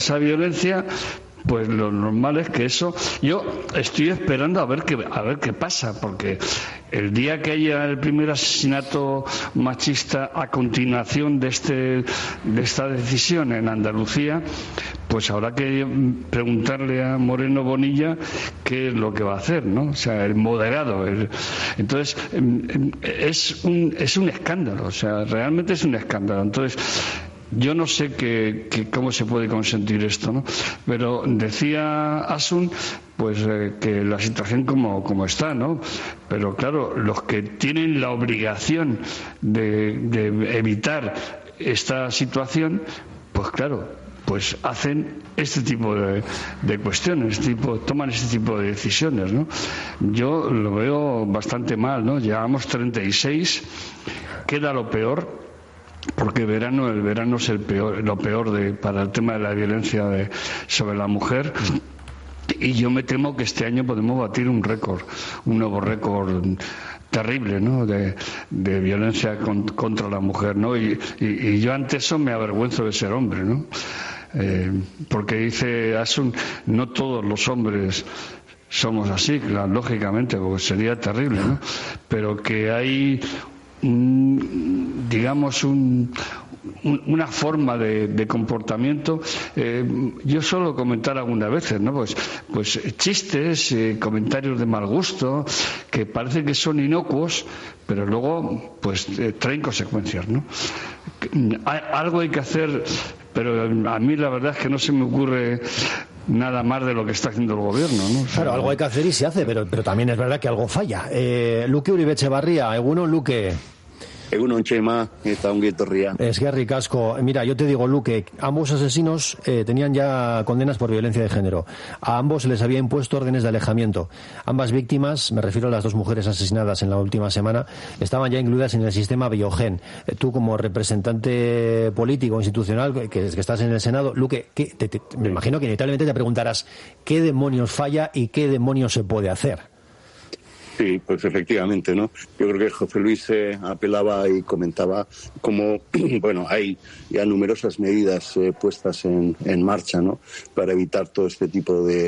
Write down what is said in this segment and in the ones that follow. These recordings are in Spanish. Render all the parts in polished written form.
esa violencia, pues lo normal es que eso... Yo estoy esperando a ver qué pasa, porque el día que haya el primer asesinato machista a continuación de esta decisión en Andalucía, pues habrá que preguntarle a Moreno Bonilla qué es lo que va a hacer, ¿no? O sea, el moderado. Entonces, es un escándalo, o sea, realmente es un escándalo. Entonces, yo no sé cómo se puede consentir esto, ¿no? Pero decía Asun, pues que la situación como está, ¿no? Pero claro, los que tienen la obligación de evitar esta situación, pues claro, pues hacen este tipo de cuestiones, toman este tipo de decisiones, ¿no? Yo lo veo bastante mal, ¿no? Llevamos 36, queda lo peor. Porque el verano es lo peor para el tema de la violencia sobre la mujer, y yo me temo que este año podemos batir un nuevo récord terrible, ¿no? de violencia contra la mujer, ¿no? Y yo ante eso me avergüenzo de ser hombre, ¿no? Porque dice Asun, no todos los hombres somos así, claro, lógicamente, porque sería terrible, ¿no? Pero que hay digamos una forma de comportamiento. Yo suelo comentar algunas veces, ¿no? Pues chistes, comentarios de mal gusto que parece que son inocuos, pero luego pues traen consecuencias, ¿no? Algo hay que hacer, pero a mí la verdad es que no se me ocurre nada más de lo que está haciendo el gobierno, ¿no? O sea, claro, algo hay que hacer y se hace, pero también es verdad que algo falla. Luke Uribe Etxebarria, egunon, Luke. Egunon, Chema, eta ongi etorria. Eskerrik asko. Mira, yo te digo, Luque, ambos asesinos tenían ya condenas por violencia de género. A ambos se les había impuesto órdenes de alejamiento. Ambas víctimas, me refiero a las dos mujeres asesinadas en la última semana, estaban ya incluidas en el sistema Biogen. Tú, como representante político, institucional, que estás en el Senado, Luque, me imagino que inevitablemente te preguntarás qué demonios falla y qué demonios se puede hacer. Sí, pues efectivamente, ¿no? Yo creo que José Luis apelaba y comentaba cómo, bueno, hay ya numerosas medidas puestas en marcha, ¿no? Para evitar todo este tipo de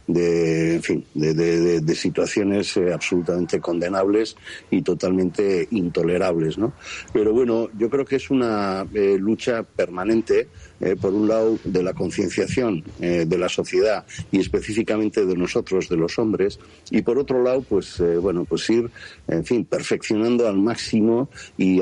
situaciones absolutamente condenables y totalmente intolerables, ¿no? Pero bueno, yo creo que es una lucha permanente, por un lado, de la concienciación de la sociedad y específicamente de nosotros, de los hombres, y por otro lado, pues ir, perfeccionando al máximo y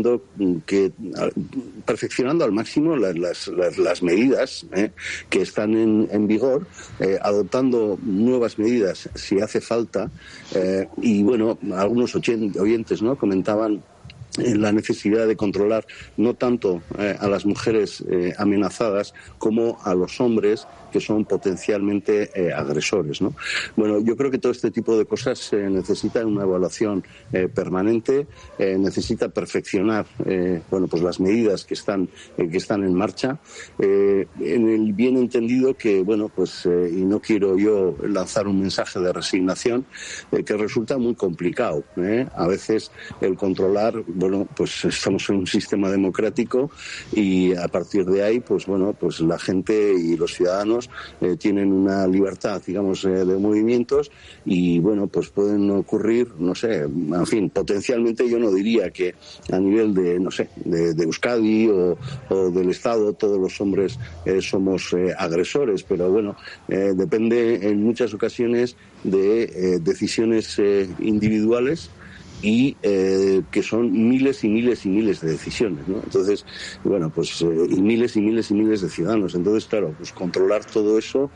perfeccionando al máximo las medidas que están en vigor, adoptando nuevas medidas si hace falta, y bueno, algunos oyentes, ¿no?, comentaban la necesidad de controlar no tanto a las mujeres amenazadas como a los hombres que son potencialmente agresores, ¿no? Bueno, yo creo que todo este tipo de cosas necesitan una evaluación permanente, necesita perfeccionar pues las medidas que están en marcha, en el bien entendido que, y no quiero yo lanzar un mensaje de resignación, que resulta muy complicado, a veces el controlar, pues estamos en un sistema democrático y a partir de ahí, pues la gente y los ciudadanos tienen una libertad, digamos, de movimientos y, pues pueden ocurrir, potencialmente yo no diría que a nivel de Euskadi o del Estado todos los hombres somos agresores, pero depende en muchas ocasiones de decisiones individuales y que son miles y miles y miles de decisiones, ¿no? Entonces, y miles y miles y miles de ciudadanos. Entonces, claro, pues controlar todo eso,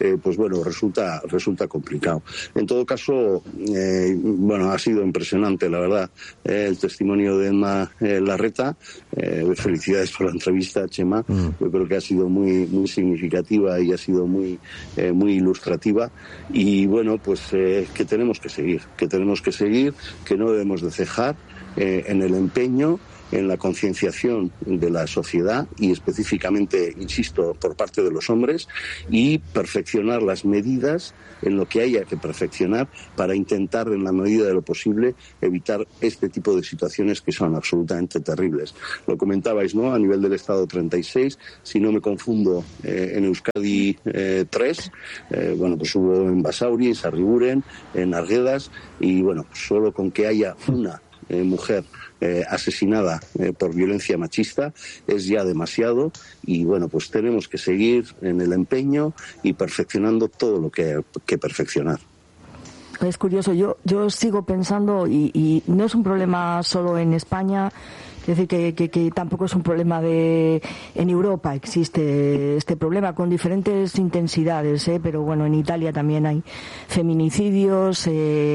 resulta complicado. En todo caso, ha sido impresionante, la verdad, el testimonio de Emma Larreta. Felicidades por la entrevista, Chema. Yo creo que ha sido muy, muy significativa y ha sido muy ilustrativa. Y que tenemos que seguir, que no debemos de cejar en el empeño en la concienciación de la sociedad y específicamente, insisto, por parte de los hombres, y perfeccionar las medidas en lo que haya que perfeccionar para intentar, en la medida de lo posible, evitar este tipo de situaciones que son absolutamente terribles. Lo comentabais, ¿no? A nivel del Estado 36, si no me confundo, en Euskadi 3, bueno, pues hubo en Basauri, en Sarriguren, en Arguedas, y bueno, solo con que haya una mujer asesinada por violencia machista es ya demasiado, y bueno, pues tenemos que seguir en el empeño y perfeccionando todo lo que hay que perfeccionar. Es curioso, yo sigo pensando, y no es un problema solo en España, es decir, que tampoco es un problema en Europa existe este problema con diferentes intensidades, pero bueno, en Italia también hay feminicidios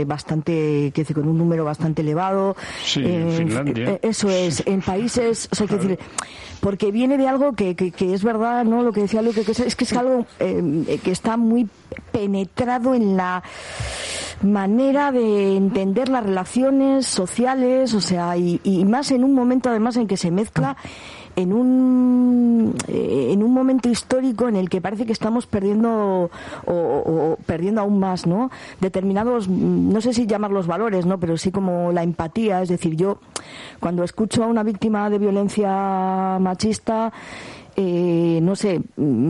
con un número bastante elevado. Sí, en Finlandia. Eso es, en países, o sea, claro. Decir, porque viene de algo que es verdad, ¿no? Lo que decía Luque, que es algo que está muy penetrado en la manera de entender las relaciones sociales, o sea, y más en un momento además en que se mezcla en un momento histórico en el que parece que estamos perdiendo o perdiendo aún más, ¿no? Determinados, no sé si llamarlos valores, ¿no? Pero sí como la empatía, es decir, yo cuando escucho a una víctima de violencia machista, no sé,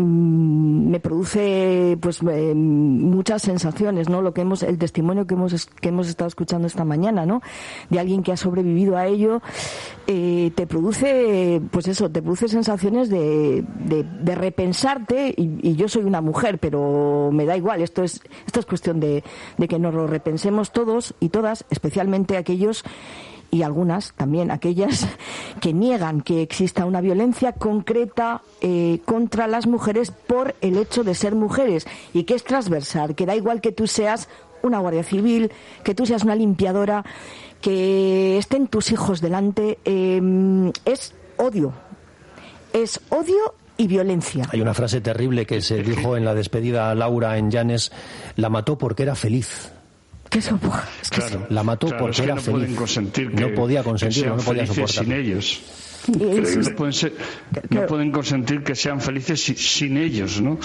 me produce pues muchas sensaciones, ¿no? El testimonio que hemos estado escuchando esta mañana, ¿no? De alguien que ha sobrevivido a ello, te produce, pues eso, te produce sensaciones de repensarte, y yo soy una mujer, pero me da igual, esto es cuestión de que nos lo repensemos todos y todas, especialmente aquellos y algunas también, aquellas que niegan que exista una violencia concreta contra las mujeres por el hecho de ser mujeres, y que es transversal, que da igual que tú seas una guardia civil, que tú seas una limpiadora, que estén tus hijos delante, es odio y violencia. Hay una frase terrible que se dijo en la despedida a Laura en Llanes: la mató porque era feliz. Claro, la mató porque era feliz. No podía consentirlo, no podía soportarlo. Sin ellos. No pueden consentir que sean felices sin ellos, ¿no?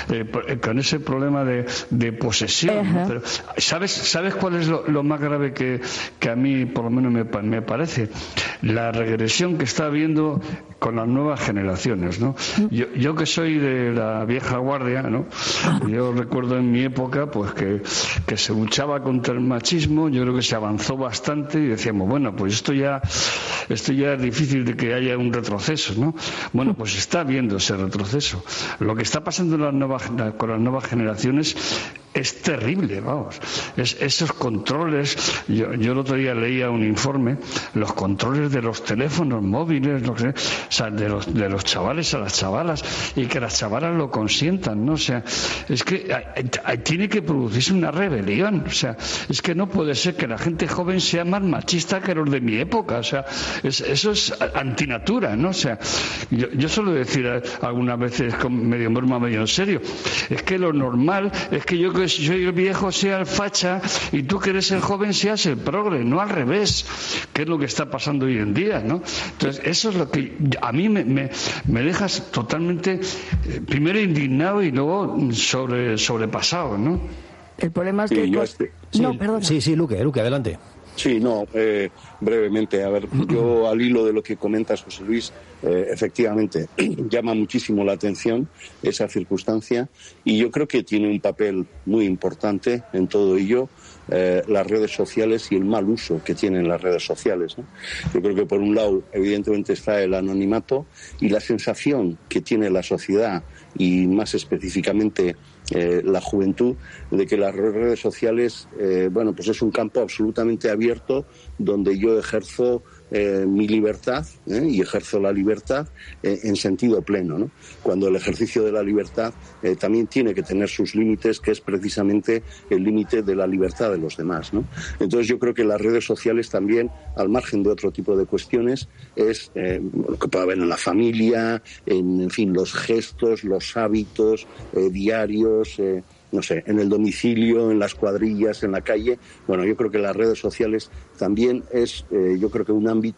Con ese problema de posesión, ¿no? Pero ¿sabes cuál es lo más grave que a mí por lo menos me parece? La regresión que está habiendo con las nuevas generaciones, ¿no? Yo que soy de la vieja guardia, ¿no? Yo recuerdo en mi época pues que se luchaba contra el machismo. Yo creo que se avanzó bastante y decíamos, bueno, pues esto ya es difícil de que haya un retroceso, ¿no? Bueno, pues está habiendo ese retroceso. Lo que está pasando con las nuevas generaciones es terrible, vamos. Esos controles, yo el otro día leía un informe, los controles de los teléfonos móviles, o sea, de los chavales a las chavalas, y que las chavalas lo consientan, ¿no? O sea, es que tiene que producirse una rebelión, o sea, es que no puede ser que la gente joven sea más machista que los de mi época, o sea, eso es antinatura, ¿no? O sea, yo suelo decir algunas veces con medio broma, medio en serio, es que lo normal es que yo que soy el viejo sea el facha y tú que eres el joven seas el progre, no al revés, que es lo que está pasando hoy en día, ¿no? Entonces eso es lo que a mí me dejas totalmente primero indignado y luego sobrepasado, ¿no? El problema es que no, perdona. Sí, Luque, adelante. Sí, brevemente. A ver, yo al hilo de lo que comentas, José Luis, efectivamente llama muchísimo la atención esa circunstancia, y yo creo que tiene un papel muy importante en todo ello las redes sociales y el mal uso que tienen las redes sociales, ¿no? Yo creo que por un lado evidentemente está el anonimato y la sensación que tiene la sociedad, y más específicamente la juventud, de que las redes sociales pues es un campo absolutamente abierto donde yo ejerzo mi libertad y ejerzo la libertad en sentido pleno, ¿no? Cuando el ejercicio de la libertad también tiene que tener sus límites, que es precisamente el límite de la libertad de los demás, ¿no? Entonces yo creo que las redes sociales también, al margen de otro tipo de cuestiones, es lo que puede haber en la familia, en fin, los gestos, los hábitos diarios, no sé, en el domicilio, en las cuadrillas, en la calle. Bueno, yo creo que las redes sociales también es, yo creo que un ámbito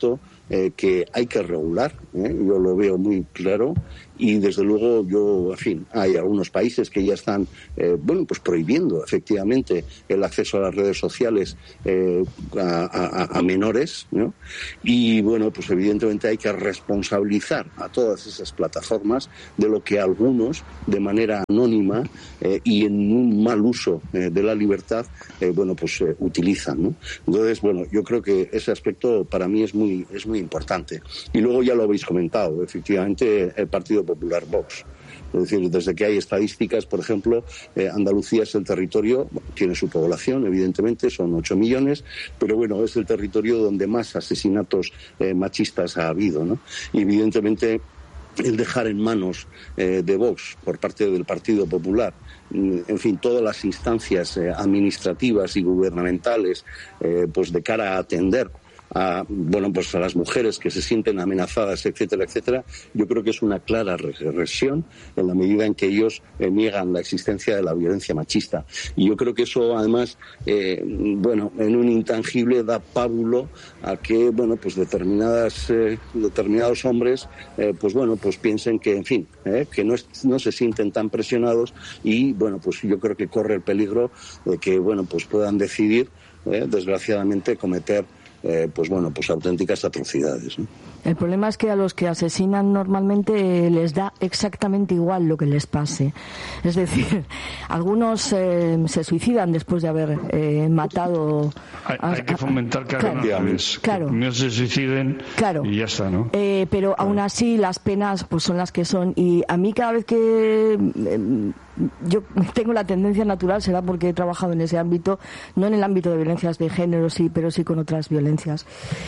que hay que regular, yo lo veo muy claro. Y desde luego hay algunos países que ya están pues prohibiendo efectivamente el acceso a las redes sociales a menores, ¿no? Y bueno, pues evidentemente hay que responsabilizar a todas esas plataformas de lo que algunos de manera anónima y en un mal uso de la libertad utilizan, ¿no? Entonces, bueno, yo creo que ese aspecto para mí es muy importante. Y luego ya lo habéis comentado, efectivamente el Partido Popular Vox. Es decir, desde que hay estadísticas, por ejemplo, Andalucía es el territorio, tiene su población, evidentemente, son 8 millones, pero bueno, es el territorio donde más asesinatos machistas ha habido, ¿no? Y evidentemente el dejar en manos de Vox por parte del Partido Popular, en fin, todas las instancias administrativas y gubernamentales, pues de cara a atender a las mujeres que se sienten amenazadas, etcétera, etcétera, yo creo que es una clara regresión en la medida en que ellos niegan la existencia de la violencia machista. Y yo creo que eso, además, en un intangible da pábulo a que, determinados hombres, piensen que, en fin, que no se sienten tan presionados y, yo creo que corre el peligro de que, puedan decidir, desgraciadamente, cometer auténticas atrocidades, ¿no? El problema es que a los que asesinan normalmente les da exactamente igual lo que les pase. Es decir, algunos se suicidan después de haber matado. Hay que fomentar que hagan acciones, que no se suiciden, y ya está, ¿no? Pero aún así las penas pues son las que son. Y a mí cada vez que yo tengo la tendencia natural, será porque he trabajado en ese ámbito, no en el ámbito de violencias de género, sí, pero sí con otras violencias.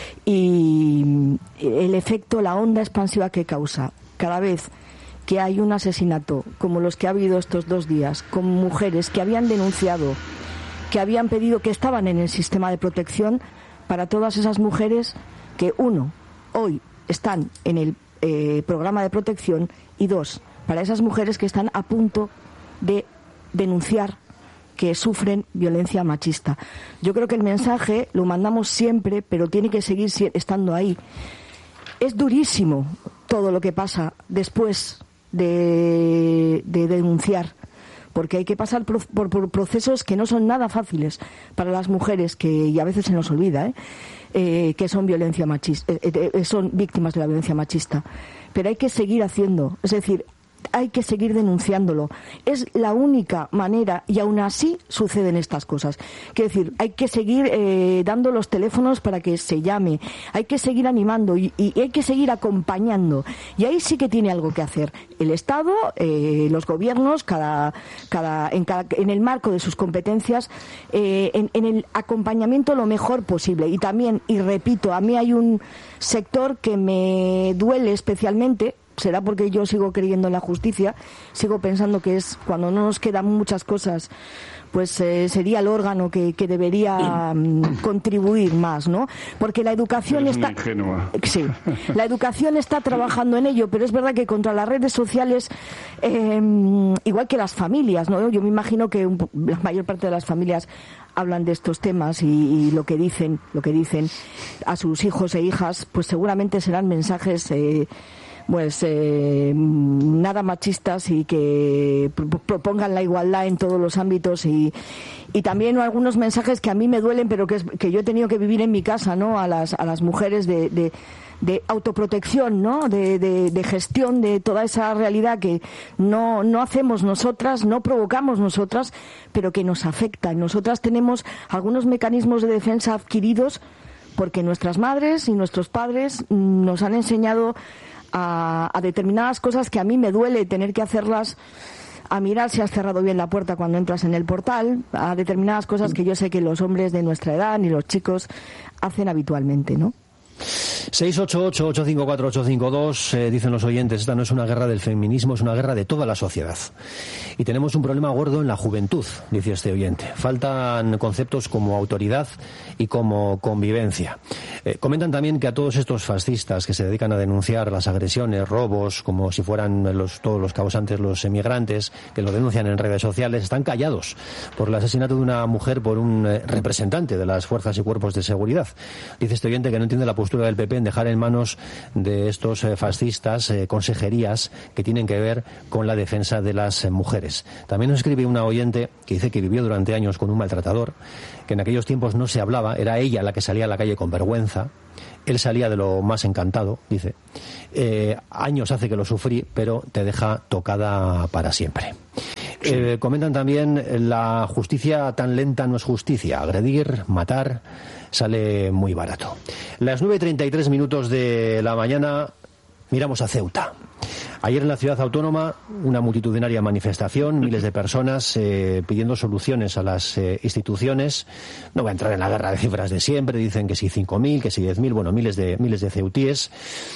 Y el efecto, la onda expansiva que causa cada vez que hay un asesinato, como los que ha habido estos 2 días, con mujeres que habían denunciado, que habían pedido, que estaban en el sistema de protección, para todas esas mujeres que, 1, hoy están en el programa de protección, y 2, para esas mujeres que están a punto de denunciar que sufren violencia machista. Yo creo que el mensaje lo mandamos siempre, pero tiene que seguir estando ahí. Es durísimo todo lo que pasa después de denunciar, porque hay que pasar por procesos que no son nada fáciles para las mujeres, y a veces se nos olvida, que son violencia machista, son víctimas de la violencia machista. Pero hay que seguir haciendo, es decir, hay que seguir denunciándolo. Es la única manera, y aún así suceden estas cosas. Quiero decir, hay que seguir dando los teléfonos para que se llame, hay que seguir animando y hay que seguir acompañando. Y ahí sí que tiene algo que hacer el Estado, los gobiernos, en el marco de sus competencias, en el acompañamiento lo mejor posible. Y también, y repito, a mí hay un sector que me duele especialmente. Será porque yo sigo creyendo en la justicia, sigo pensando que es cuando no nos quedan muchas cosas, pues sería el órgano que debería contribuir más, ¿no? Porque la educación está... Sí, la educación está trabajando en ello, pero es verdad que contra las redes sociales, igual que las familias, ¿no? Yo me imagino que la mayor parte de las familias hablan de estos temas y lo que dicen a sus hijos e hijas, pues seguramente serán mensajes... nada machistas y que propongan la igualdad en todos los ámbitos y también algunos mensajes que a mí me duelen, pero que yo he tenido que vivir en mi casa, ¿no? A las mujeres de autoprotección, ¿no? De gestión de toda esa realidad que no hacemos nosotras, no provocamos nosotras, pero que nos afecta. Nosotras tenemos algunos mecanismos de defensa adquiridos porque nuestras madres y nuestros padres nos han enseñado a determinadas cosas que a mí me duele tener que hacerlas, a mirar si has cerrado bien la puerta cuando entras en el portal, a determinadas cosas que yo sé que los hombres de nuestra edad ni los chicos hacen habitualmente, ¿no? 688-854-852, dicen los oyentes, esta no es una guerra del feminismo, es una guerra de toda la sociedad. Y tenemos un problema gordo en la juventud, dice este oyente. Faltan conceptos como autoridad y como convivencia. Comentan también que a todos estos fascistas que se dedican a denunciar las agresiones, robos, como si fueran todos los causantes, los emigrantes, que lo denuncian en redes sociales, están callados por el asesinato de una mujer por un representante de las fuerzas y cuerpos de seguridad. Dice este oyente que no entiende la postura del PP pueden dejar en manos de estos fascistas consejerías que tienen que ver con la defensa de las mujeres. También nos escribe una oyente que dice que vivió durante años con un maltratador, que en aquellos tiempos no se hablaba, era ella la que salía a la calle con vergüenza, él salía de lo más encantado, dice. Años hace que lo sufrí, pero te deja tocada para siempre. Comentan también, la justicia tan lenta no es justicia. Agredir, matar, sale muy barato. Las 9:33 de la mañana, miramos a Ceuta. Ayer en la ciudad autónoma, una multitudinaria manifestación, miles de personas pidiendo soluciones a las instituciones. No voy a entrar en la guerra de cifras de siempre, dicen que si 5.000, que si 10.000, bueno, miles de ceutíes.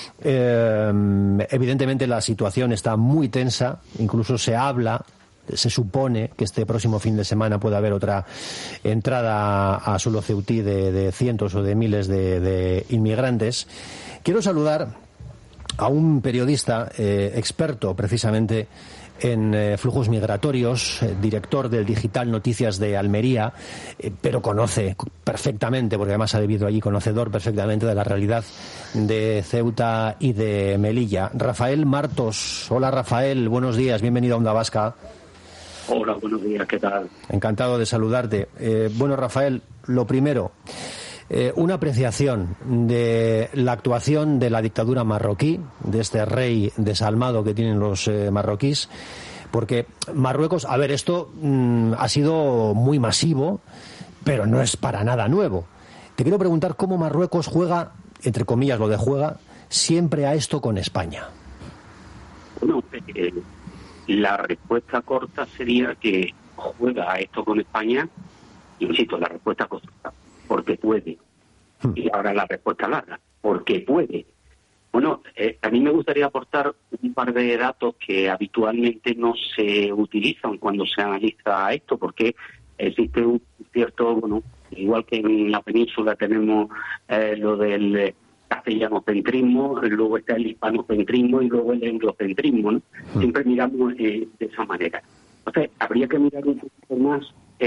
Evidentemente la situación está muy tensa, incluso se supone que este próximo fin de semana puede haber otra entrada a suelo ceutí de cientos o de miles de inmigrantes. Quiero saludar a un periodista experto precisamente en flujos migratorios, director del digital Noticias de Almería, pero conoce perfectamente, porque además ha vivido allí, conocedor perfectamente de la realidad de Ceuta y de Melilla. Rafael Martos. Hola Rafael, buenos días, bienvenido a Onda Vasca. Hola, buenos días, ¿qué tal? Encantado de saludarte. Bueno, Rafael, lo primero, una apreciación de la actuación de la dictadura marroquí, de este rey desalmado que tienen los marroquíes, porque Marruecos, a ver, esto ha sido muy masivo, pero no es para nada nuevo. Te quiero preguntar cómo Marruecos juega, entre comillas lo de juega, siempre a esto con España. Bueno, la respuesta corta sería que juega a esto con España, insisto, la respuesta corta, porque puede. Y ahora la respuesta larga, porque puede. Bueno, a mí me gustaría aportar un par de datos que habitualmente no se utilizan cuando se analiza esto, porque existe un cierto, bueno, igual que en la península tenemos lo del castellanocentrismo, luego está el hispanocentrismo y luego el eurocentrismo, ¿no? Siempre miramos de esa manera. Entonces, habría que mirar un poquito más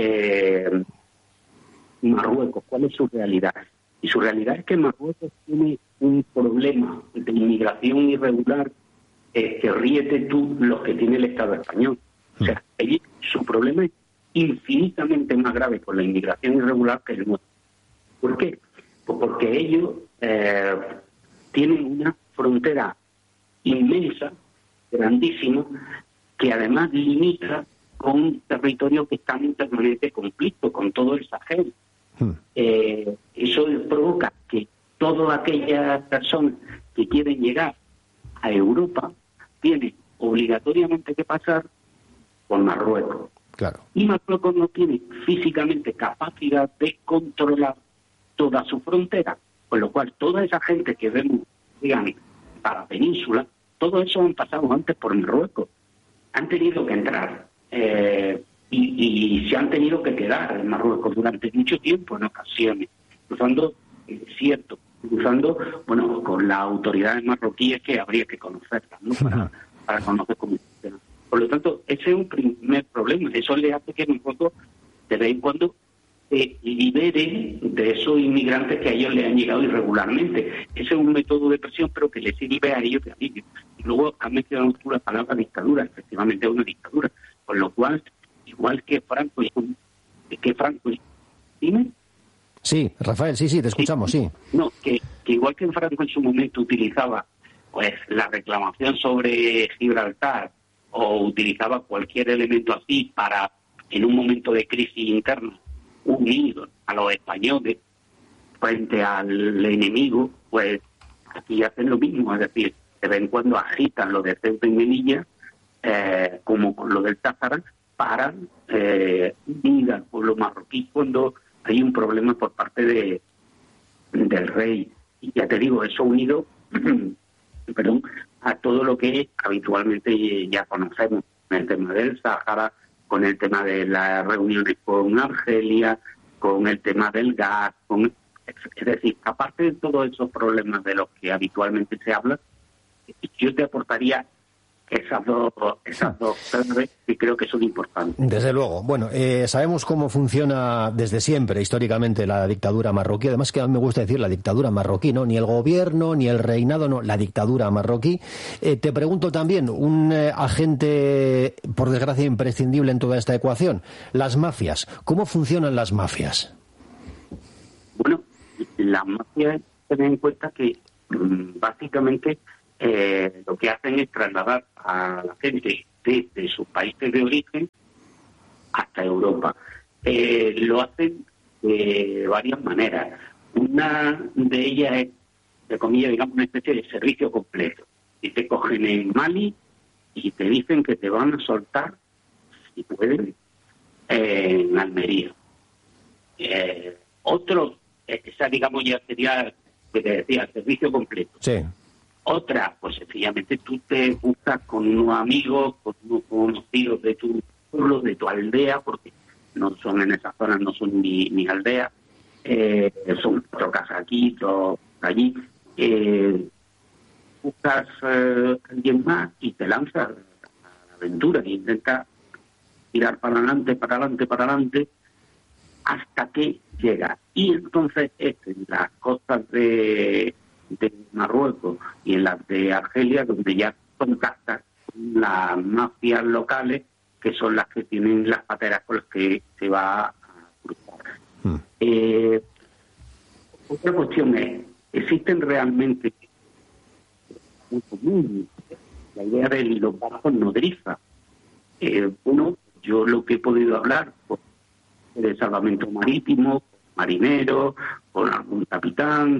Marruecos, ¿cuál es su realidad? Y su realidad es que Marruecos tiene un problema de inmigración irregular que ríete tú los que tiene el Estado español. O sea, su problema es infinitamente más grave con la inmigración irregular que el nuestro. ¿Por qué? Pues porque ellos tienen una frontera inmensa, grandísima, que además limita con un territorio que está en permanente conflicto con todo el Sahel. Eso provoca que todas aquellas personas que quieren llegar a Europa tienen obligatoriamente que pasar por Marruecos. Claro. Y Marruecos no tiene físicamente capacidad de controlar toda su frontera, con lo cual toda esa gente que vemos, digamos, para la península, todo eso han pasado antes por Marruecos. Han tenido que entrar y se han tenido que quedar en Marruecos durante mucho tiempo en ocasiones, cruzando desierto, bueno, con las autoridades marroquíes que habría que conocerlas, ¿no? Para conocer cómo funciona. Por lo tanto, ese es un primer problema. Eso le hace que Marruecos de vez en cuando se libere de esos inmigrantes que a ellos le han llegado irregularmente. Ese es un método de presión, pero que les sirve a ellos de alivio. Y luego han mencionado la palabra dictadura, efectivamente es una dictadura, con lo cual, igual que Franco, ¿dime? Sí, Rafael, sí, te escuchamos, sí. No, que igual que Franco en su momento utilizaba pues la reclamación sobre Gibraltar o utilizaba cualquier elemento así para, en un momento de crisis interna, unir a los españoles frente al enemigo, pues aquí hacen lo mismo, es decir, de vez en cuando agitan lo de Ceuta y Melilla, como con lo del Sáhara, para unir al pueblo marroquí cuando hay un problema por parte del rey. Y ya te digo, eso unido a todo lo que habitualmente ya conocemos, con el tema del Sáhara, con el tema de las reuniones con Argelia, con el tema del gas, es decir, aparte de todos esos problemas de los que habitualmente se habla, yo te aportaría esas dos claves que creo que son importantes. Desde luego. Bueno, sabemos cómo funciona desde siempre, históricamente, la dictadura marroquí. Además, que a mí me gusta decir la dictadura marroquí, ¿no? Ni el gobierno, ni el reinado, no, la dictadura marroquí. Te pregunto también, un agente, por desgracia, imprescindible en toda esta ecuación, las mafias. ¿Cómo funcionan las mafias? Bueno, las mafias, ten en cuenta que básicamente lo que hacen es trasladar a la gente desde sus países de origen hasta Europa. Lo hacen de varias maneras. Una de ellas es, de comillas, digamos, una especie de servicio completo. Y te cogen en Mali y te dicen que te van a soltar, si pueden, en Almería. Otro, esa digamos ya sería, que te decía, el servicio completo. Sí. Otra, pues sencillamente tú te buscas con unos amigos, con unos conocidos de tu pueblo, de tu aldea, porque no son en esas zonas, no son ni aldeas, son 4 casas aquí, 2 allí. Buscas a alguien más y te lanzas a la aventura e intentas tirar para adelante, hasta que llega. Y entonces en las costas de Marruecos y en las de Argelia, donde ya contactas con las mafias locales, que son las que tienen las pateras con las que se va a cruzar. Otra cuestión es, ¿existen realmente muy común la idea de los barcos nodriza? Bueno, yo lo que he podido hablar de salvamento marítimo, marineros, con algún capitán,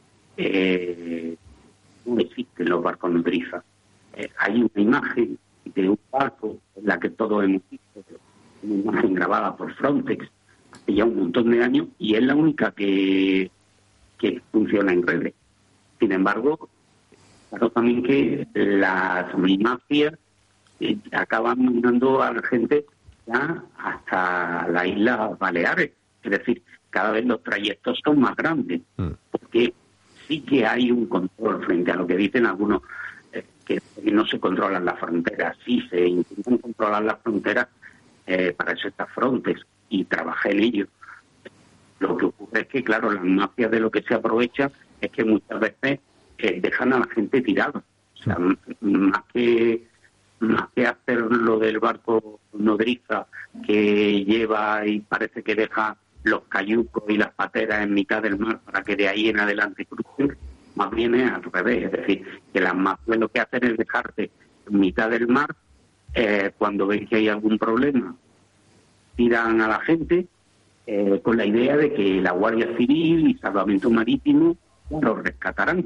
no existen los barcos nodriza. Hay una imagen de un barco en la que todos hemos visto, una imagen grabada por Frontex hace ya un montón de años, y es la única que funciona en redes. Sin embargo, claro también que las mafias acaban mandando a la gente ya hasta las Islas Baleares. Es decir, cada vez los trayectos son más grandes, porque sí que hay un control frente a lo que dicen algunos, que no se controlan las fronteras. Sí se intentan controlar las fronteras, para eso está Frontex, y trabajé en ello. Lo que ocurre es que, claro, las mafias de lo que se aprovechan es que muchas veces dejan a la gente tirada. O sea, más que hacer lo del barco nodriza, que lleva y parece que deja los cayucos y las pateras en mitad del mar para que de ahí en adelante crucen, más bien es al revés. Es decir, que las mafias lo que hacen es dejarte en mitad del mar, cuando ven que hay algún problema, tiran a la gente, con la idea de que la Guardia Civil y Salvamento Marítimo los rescatarán.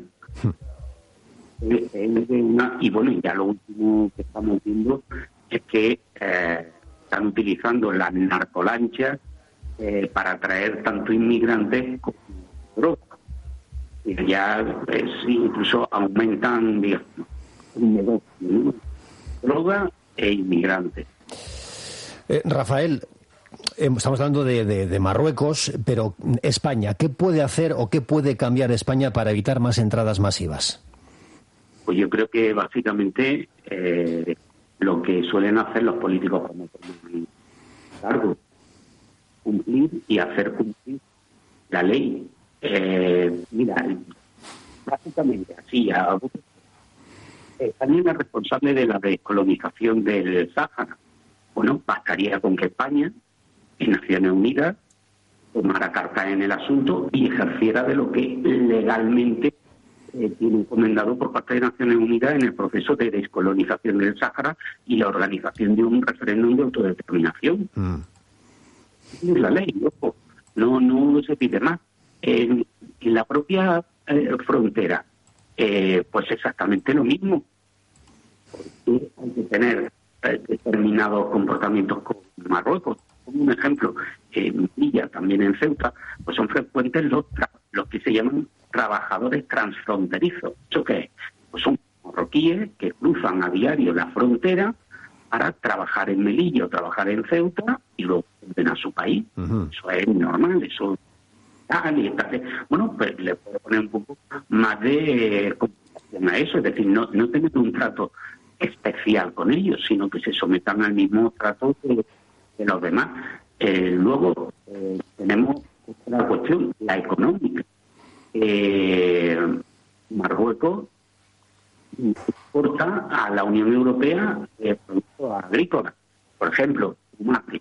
Y bueno, ya lo último que estamos viendo es que están utilizando las narcolanchas para traer tanto inmigrantes como droga. Y ya incluso aumentan, digamos, droga e inmigrantes. Rafael, estamos hablando de Marruecos, pero España, ¿qué puede hacer o qué puede cambiar España para evitar más entradas masivas? Pues yo creo que básicamente lo que suelen hacer los políticos cuando toman cargo, cumplir y hacer cumplir la ley. Mira, básicamente así, España es responsable de la descolonización del Sáhara. Bueno, bastaría con que España, en Naciones Unidas, tomara carta en el asunto y ejerciera de lo que legalmente tiene encomendado por parte de Naciones Unidas en el proceso de descolonización del Sáhara y la organización de un referéndum de autodeterminación. Es la ley, ojo, no se pide más. En la propia frontera, pues exactamente lo mismo. Porque hay que tener determinados comportamientos con Marruecos. Como un ejemplo, en Melilla, también en Ceuta, pues son frecuentes los que se llaman trabajadores transfronterizos. ¿Eso qué es? Pues son marroquíes que cruzan a diario la frontera para trabajar en Melilla o trabajar en Ceuta y luego vuelven a su país. Eso es normal, eso bueno, pues le puedo poner un poco más de complicación a eso, es decir, no tener un trato especial con ellos, sino que se sometan al mismo trato de los demás. Luego tenemos otra cuestión, la económica. Marruecos exporta a la Unión Europea productos agrícolas, por ejemplo, tomate.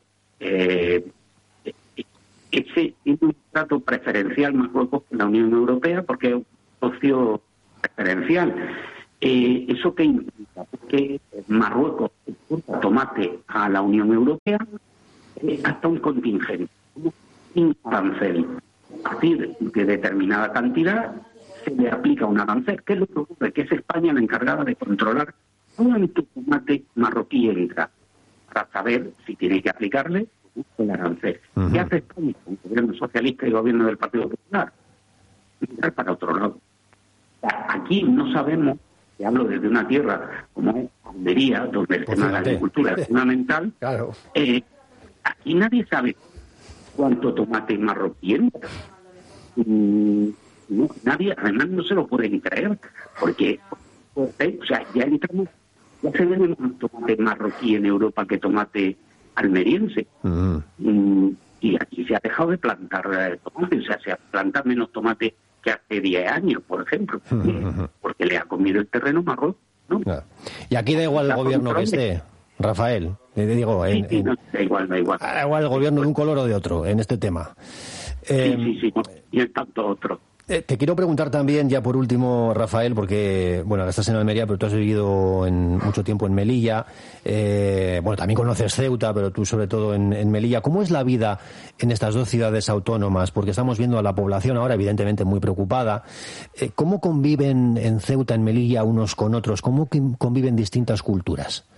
Ese tiene un trato preferencial Marruecos con la Unión Europea porque es un socio preferencial. ¿Eso qué implica? Porque Marruecos exporta tomate a la Unión Europea hasta un contingente, sin arancel. A partir de determinada cantidad se le aplica un arancel. ¿Qué es lo que ocurre? Que es España la encargada de controlar cuánto tomate marroquí entra para saber si tiene que aplicarle el arancel. Uh-huh. ¿Qué hace España con el gobierno socialista y el gobierno del Partido Popular? Mirar para otro lado. O sea, aquí no sabemos, que hablo desde una tierra como es Almería, donde el tema de la agricultura es fundamental. Claro. Aquí nadie sabe cuánto tomate marroquí entra. No, nadie, además no se lo pueden creer, porque o sea, ya se vende más tomate marroquí en Europa que tomate almeriense. Y aquí se ha dejado de plantar tomate, o sea, se planta menos tomate que hace 10 años, por ejemplo, porque le ha comido el terreno Marruecos, ¿no? Y aquí da igual el gobierno que esté, Rafael, te digo, no, da igual. Da igual el gobierno de un color o de otro en este tema. Sí, y en tanto otro. Te quiero preguntar también, ya por último, Rafael, porque, bueno, ahora estás en Almería, pero tú has vivido mucho tiempo en Melilla. Bueno, también conoces Ceuta, pero tú sobre todo en Melilla. ¿Cómo es la vida en estas dos ciudades autónomas? Porque estamos viendo a la población ahora, evidentemente, muy preocupada. ¿Cómo conviven en Ceuta, en Melilla, unos con otros? ¿Cómo conviven distintas culturas?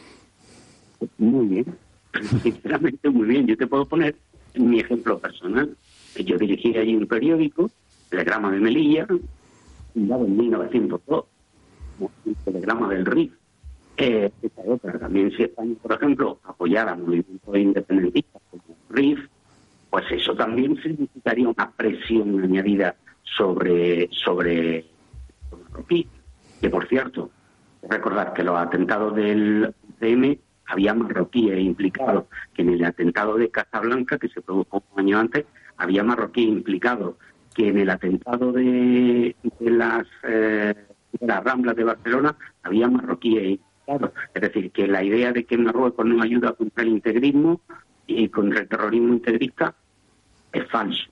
Muy bien, sinceramente muy bien. Yo te puedo poner mi ejemplo personal. Yo dirigí allí un periódico, Telegrama de Melilla, fundado en 1902, el Telegrama del RIF. Pero también si España, por ejemplo, apoyara a movimientos independentistas como el RIF, pues eso también significaría una presión añadida sobre marroquí. Que, por cierto, recordar que los atentados del UCM había marroquíes implicados, que en el atentado de Casablanca, que se produjo un año antes, había marroquíes implicados, que en el atentado de las Ramblas de Barcelona había marroquíes implicados. Es decir, que la idea de que Marruecos no ayuda contra el integrismo y contra el terrorismo integrista es falso,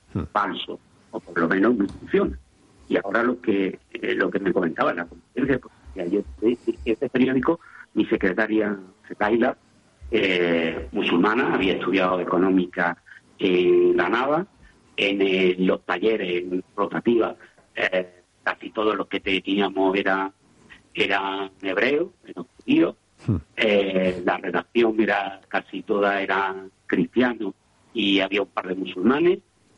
o por lo menos no funciona. Y ahora lo que me comentaba en la conferencia, porque ayer este periódico, mi secretaria Sekaila, musulmana, había estudiado económica en la Nava, en los talleres rotativas, casi todos los que teníamos eran hebreos, eran judíos, la redacción casi toda eran cristianos y había un par de musulmanes,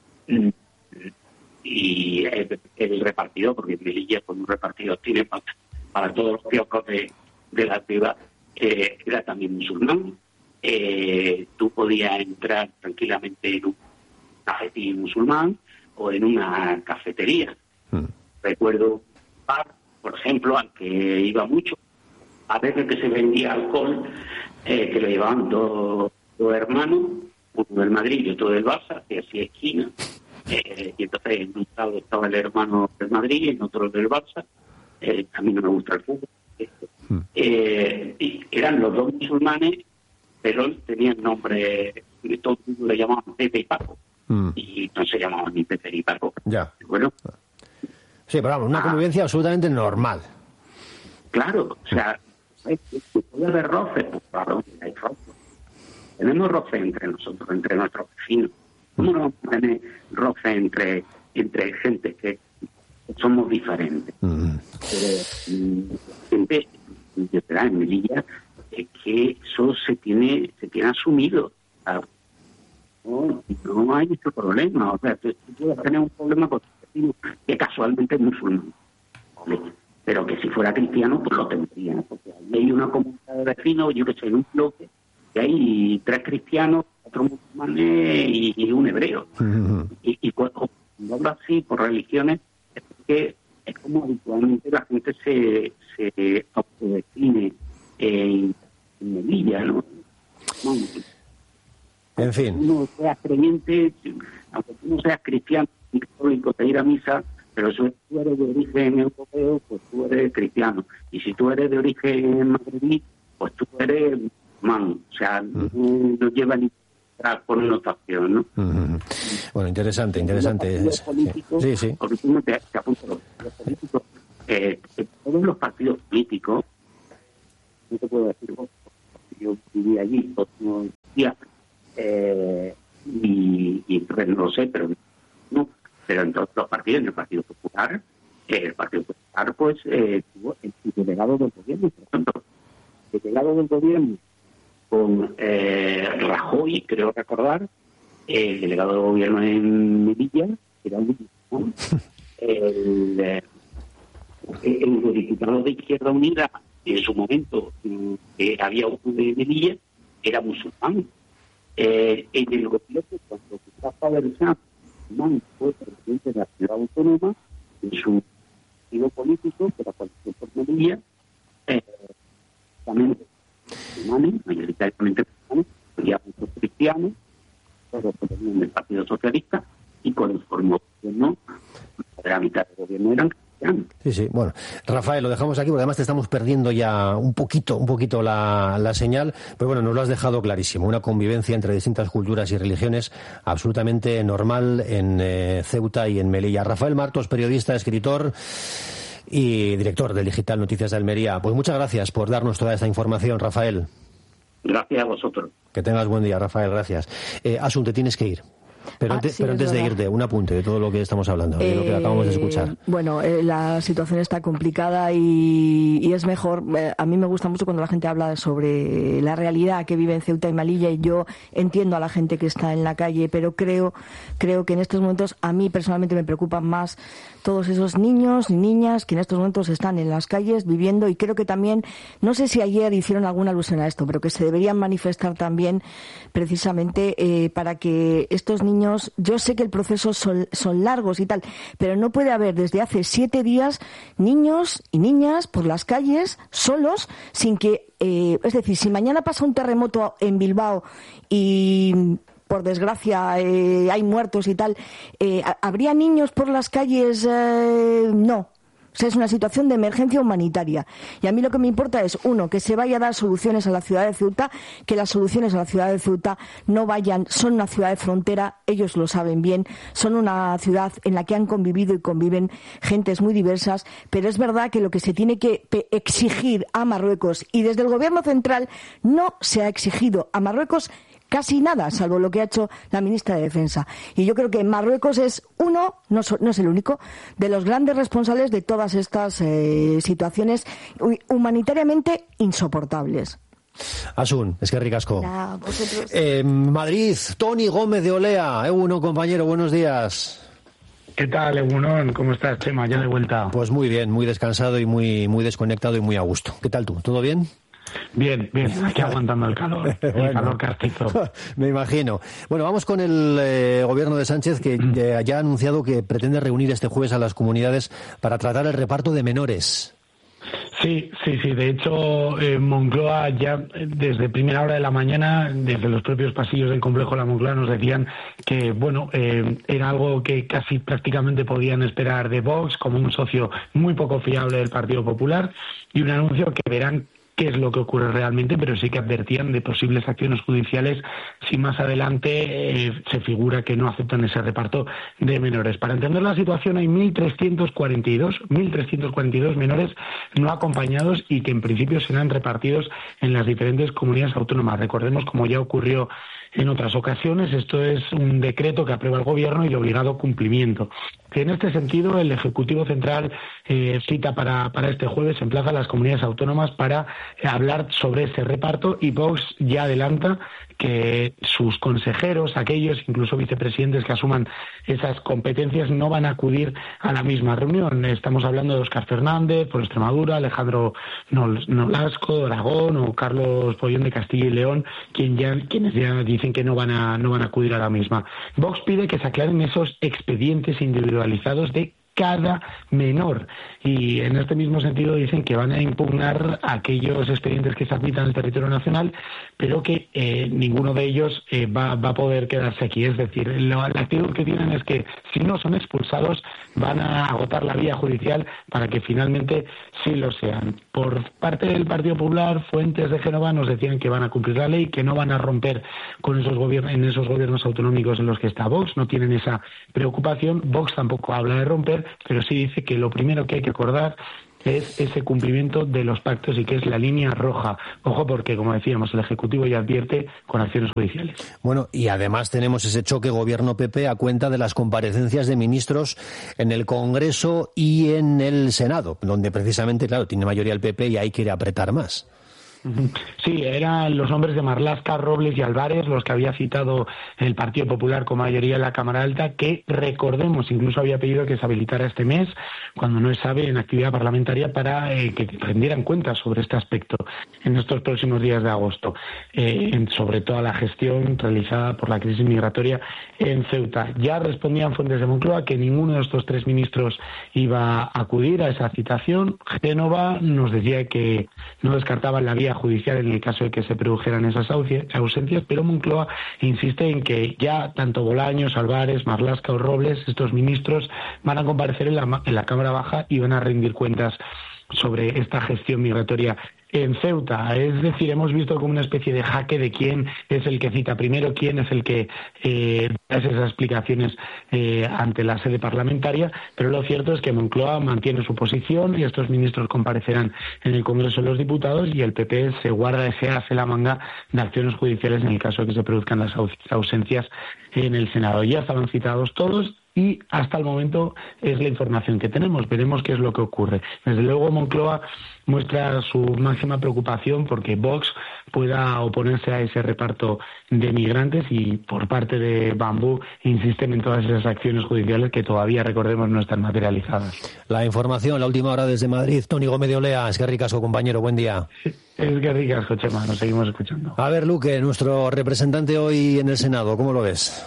y el repartidor, porque en Melilla con un repartidor tiene para todos los kioscos de la ciudad, era también musulmán. Tú podías entrar tranquilamente en un cafetín musulmán o en una cafetería. Recuerdo un bar, por ejemplo, al que iba mucho, a veces que se vendía alcohol, que lo llevaban dos hermanos, uno del Madrid y otro del Barça, que hacía esquina. Y entonces en un lado estaba el hermano del Madrid y en otro del Barça. A mí no me gusta el fútbol. Y eran los dos musulmanes, pero tenían nombre, todo el mundo le llamaban Pepe y Paco. Y no se llamaban ni Pepe ni Paco. Ya. Bueno. Sí, pero vamos, una convivencia absolutamente normal. Claro, o sea, puede haber roces, pues claro, hay roces. Tenemos roces entre nosotros, entre nuestros vecinos. ¿Cómo no vamos a tener roces entre gente que somos diferentes? Pero gente, en Melilla, que eso se tiene asumido. No hay este problema. O sea, tú puedes tener un problema con tu vecino que casualmente es musulmán, ¿vale? Pero que si fuera cristiano, pues lo tendría, porque hay una comunidad de vecinos, yo que sé, en un bloque, que hay 3 cristianos, 4 musulmanes y un hebreo. Y cuando hablo así por religiones, es porque es como habitualmente la gente se cine en Melilla, ¿no? En fin. Uno sea creyente, aunque tú no seas cristiano ni católico, te ir a misa, pero si tú eres de origen europeo, pues tú eres cristiano. Y si tú eres de origen magrebí, pues tú eres musulmán. O sea, no lleva ni connotación, ¿no? Bueno, interesante. Los políticos, Sí. porque tú no te apuntas los políticos, todos los partidos políticos, no te puedo decir vos, porque yo viví allí todos los días, y entonces no lo sé, pero en todos los partidos, en el Partido Popular, pues tuvo el delegado del gobierno, por ejemplo, el delegado del gobierno con Rajoy, creo recordar, el delegado del gobierno en Melilla, que era un el eurodiputado de Izquierda Unida, en su momento, que había uno de Melilla, era musulmán. En el gobierno, cuando Mustafa Berzán fue presidente de la ciudad autónoma, en su partido político, que la coalición por Melilla, también mayoritariamente musulmanes, había muchos cristianos, todos provenían del Partido Socialista, y cuando formó gobierno, la mitad del gobierno eran cristianos. Sí. Bueno, Rafael, lo dejamos aquí porque además te estamos perdiendo ya un poquito la señal, pero bueno, nos lo has dejado clarísimo. Una convivencia entre distintas culturas y religiones absolutamente normal en Ceuta y en Melilla. Rafael Martos, periodista, escritor y director del digital Noticias de Almería. Pues muchas gracias por darnos toda esta información, Rafael. Gracias a vosotros. Que tengas buen día, Rafael, gracias. Asun, te tienes que ir. Pero antes de irte, un apunte de todo lo que estamos hablando, de lo que acabamos de escuchar. Bueno, la situación está complicada y es mejor. A mí me gusta mucho cuando la gente habla sobre la realidad que vive en Ceuta y Melilla, y yo entiendo a la gente que está en la calle, pero creo que en estos momentos a mí personalmente me preocupan más todos esos niños y niñas que en estos momentos están en las calles viviendo, y creo que también, no sé si ayer hicieron alguna alusión a esto, pero que se deberían manifestar también precisamente para que estos niños, yo sé que el proceso son largos y tal, pero no puede haber desde hace 7 días niños y niñas por las calles solos sin que, es decir, si mañana pasa un terremoto en Bilbao y por desgracia hay muertos y tal, ¿habría niños por las calles? No. O sea, es una situación de emergencia humanitaria. Y a mí lo que me importa es, uno, que se vaya a dar soluciones a la ciudad de Ceuta, que las soluciones a la ciudad de Ceuta no vayan, son una ciudad de frontera, ellos lo saben bien, son una ciudad en la que han convivido y conviven gentes muy diversas, pero es verdad que lo que se tiene que exigir a Marruecos, y desde el gobierno central no se ha exigido a Marruecos casi nada, salvo lo que ha hecho la ministra de Defensa. Y yo creo que Marruecos es uno, no es el único, de los grandes responsables de todas estas situaciones humanitariamente insoportables. Asun, es que ricasco. Vosotros. Madrid, Tony Gómez de Olea. Uno, compañero, buenos días. ¿Qué tal, Egunon? ¿Cómo estás, Chema? Ya de vuelta. Pues muy bien, muy descansado y muy desconectado y muy a gusto. ¿Qué tal tú? ¿Todo bien? Bien, aquí aguantando el calor, el calor castizo. Me imagino. Bueno, vamos con el gobierno de Sánchez, que ya ha anunciado que pretende reunir este jueves a las comunidades para tratar el reparto de menores. Sí. De hecho, Moncloa ya desde primera hora de la mañana, desde los propios pasillos del complejo de la Moncloa, nos decían que, bueno, era algo que casi prácticamente podían esperar de Vox como un socio muy poco fiable del Partido Popular, y un anuncio que verán qué es lo que ocurre realmente, pero sí que advertían de posibles acciones judiciales si más adelante se figura que no aceptan ese reparto de menores. Para entender la situación, hay 1.342 menores no acompañados y que en principio serán repartidos en las diferentes comunidades autónomas. Recordemos, como ya ocurrió en otras ocasiones, esto es un decreto que aprueba el Gobierno y de obligado cumplimiento. En este sentido, el Ejecutivo Central cita para este jueves, emplaza a las comunidades autónomas para hablar sobre ese reparto, y Vox ya adelanta que sus consejeros, aquellos incluso vicepresidentes que asuman esas competencias, no van a acudir a la misma reunión. Estamos hablando de Óscar Fernández por Extremadura, Alejandro Nolasco de Aragón o Carlos Pollón de Castilla y León, quienes ya dicen que no van a acudir a la misma. Vox pide que se aclaren esos expedientes individualizados de cada menor. Y en este mismo sentido dicen que van a impugnar aquellos expedientes que se admitan en el territorio nacional, pero que ninguno de ellos va a poder quedarse aquí. Es decir, la actitud que tienen es que si no son expulsados van a agotar la vía judicial para que finalmente sí lo sean. Por parte del Partido Popular, fuentes de Génova nos decían que van a cumplir la ley, que no van a romper con esos gobiernos autonómicos en los que está Vox, no tienen esa preocupación. Vox tampoco habla de romper, pero sí dice que lo primero que hay que acordar es ese cumplimiento de los pactos y que es la línea roja. Ojo, porque, como decíamos, el Ejecutivo ya advierte con acciones judiciales. Bueno, y además tenemos ese choque gobierno-PP a cuenta de las comparecencias de ministros en el Congreso y en el Senado, donde precisamente, claro, tiene mayoría el PP y ahí quiere apretar más. Sí, eran los nombres de Marlaska, Robles y Álvarez los que había citado el Partido Popular con mayoría en la Cámara Alta, que, recordemos, incluso había pedido que se habilitara este mes, cuando no es sabe, en actividad parlamentaria para que rendieran cuentas sobre este aspecto en estos próximos días de agosto, sobre toda la gestión realizada por la crisis migratoria en Ceuta. Ya respondían fuentes de Moncloa que ninguno de estos tres ministros iba a acudir a esa citación. Génova nos decía que no descartaban la vía judicial en el caso de que se produjeran esas ausencias, pero Moncloa insiste en que ya tanto Bolaños, Álvarez, Marlaska o Robles, estos ministros, van a comparecer en la Cámara Baja y van a rendir cuentas sobre esta gestión migratoria en Ceuta. Es decir, hemos visto como una especie de jaque de quién es el que cita primero, quién es el que hace esas explicaciones ante la sede parlamentaria, pero lo cierto es que Moncloa mantiene su posición y estos ministros comparecerán en el Congreso de los Diputados y el PP se guarda ese as en la manga de acciones judiciales en el caso de que se produzcan las ausencias en el Senado. Ya estaban citados todos y hasta el momento es la información que tenemos. Veremos qué es lo que ocurre. Desde luego Moncloa muestra su máxima preocupación porque Vox pueda oponerse a ese reparto de migrantes y por parte de Bambú insisten en todas esas acciones judiciales que todavía, recordemos, no están materializadas. La información, la última hora desde Madrid. Toni Gómez de Olea, es que ricasco, compañero, buen día. Es que ricasco, Chema, nos seguimos escuchando. A ver, Luque, nuestro representante hoy en el Senado, ¿cómo lo ves?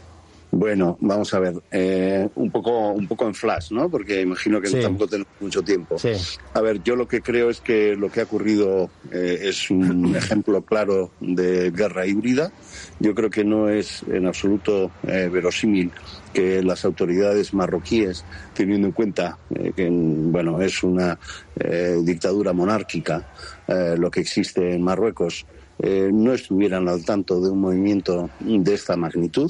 Bueno, vamos a ver, un poco en flash, ¿no? Porque imagino que tampoco tenemos mucho tiempo. Sí. A ver, yo lo que creo es que lo que ha ocurrido es un ejemplo claro de guerra híbrida. Yo creo que no es en absoluto verosímil que las autoridades marroquíes, teniendo en cuenta que bueno, es una dictadura monárquica lo que existe en Marruecos, no estuvieran al tanto de un movimiento de esta magnitud.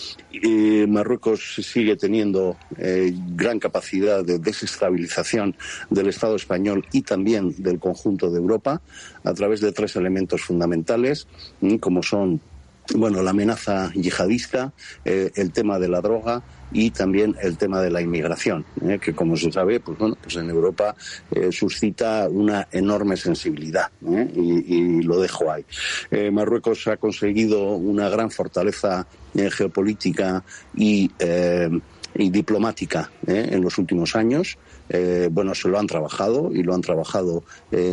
Marruecos sigue teniendo gran capacidad de desestabilización del Estado español y también del conjunto de Europa a través de tres elementos fundamentales, como son la amenaza yihadista, el tema de la droga y también el tema de la inmigración, que como se sabe, pues en Europa suscita una enorme sensibilidad, y lo dejo ahí. Marruecos ha conseguido una gran fortaleza geopolítica y diplomática en los últimos años. Se lo han trabajado y lo han trabajado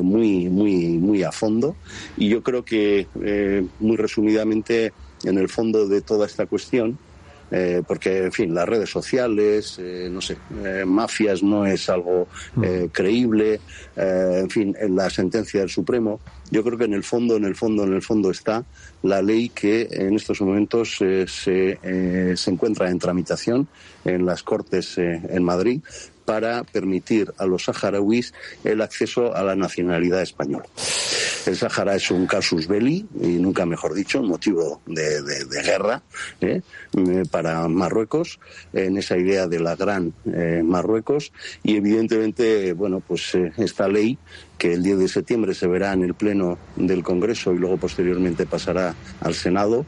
muy a fondo, y yo creo que muy resumidamente en el fondo de toda esta cuestión, porque en fin, las redes sociales, mafias no es algo creíble, en fin, en la sentencia del Supremo, yo creo que en el fondo está la ley que en estos momentos se encuentra en tramitación en las Cortes en Madrid para permitir a los saharauis el acceso a la nacionalidad española. El Sáhara es un casus belli, y nunca mejor dicho, un motivo de guerra para Marruecos, en esa idea de la gran Marruecos, y evidentemente, esta ley que el 10 de septiembre se verá en el Pleno del Congreso y luego posteriormente pasará al Senado,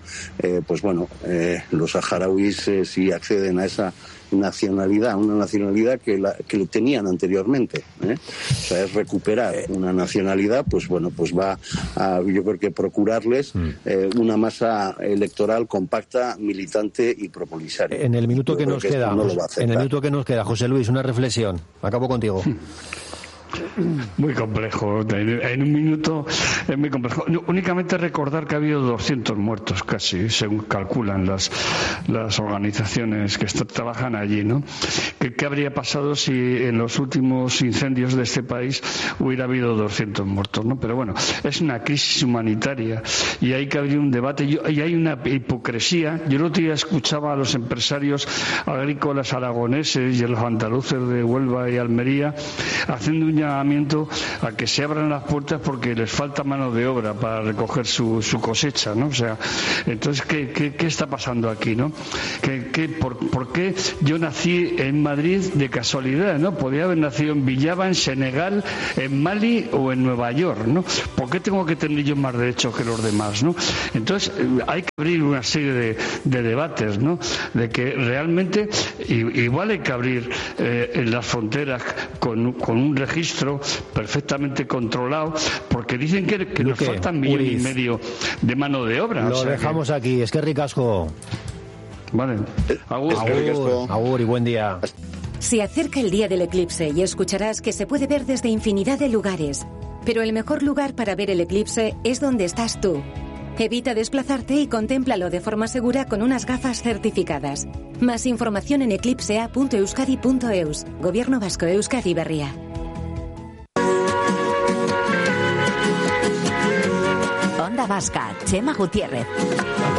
los saharauis si acceden a esa nacionalidad, una nacionalidad que lo tenían anteriormente, o sea, es recuperar una nacionalidad, va a, yo creo que procurarles una masa electoral compacta, militante y propolisaria. En el minuto que nos queda, José Luis, una reflexión. Acabo contigo. Muy complejo. En un minuto es muy complejo. Únicamente recordar que ha habido 200 muertos casi, según calculan las organizaciones que trabajan allí, ¿no? ¿Qué habría pasado si en los últimos incendios de este país hubiera habido 200 muertos, ¿no? Pero bueno, es una crisis humanitaria y hay que abrir un debate. Y hay una hipocresía. Yo el otro día escuchaba a los empresarios agrícolas aragoneses y a los andaluces de Huelva y Almería haciendo un llamamiento a que se abran las puertas porque les falta mano de obra para recoger su cosecha, ¿no? O sea, entonces, ¿qué está pasando aquí, no? ¿Por qué yo nací en Madrid de casualidad, no? Podía haber nacido en Villava, en Senegal, en Mali o en Nueva York, ¿no? ¿Por qué tengo que tener yo más derechos que los demás, no? Entonces, hay que abrir una serie de debates, ¿no? De que realmente igual hay que abrir en las fronteras con un registro perfectamente controlado, porque dicen que nos faltan 1,5 millones de mano de obra. Lo dejamos aquí. Es que ricasco. Vale. Agur y buen día. Se acerca el día del eclipse y escucharás que se puede ver desde infinidad de lugares. Pero el mejor lugar para ver el eclipse es donde estás tú. Evita desplazarte y contémplalo de forma segura con unas gafas certificadas. Más información en eclipsea.euskadi.eus. Gobierno Vasco, Euskadi Berria. Onda Vasca, Chema Gutiérrez.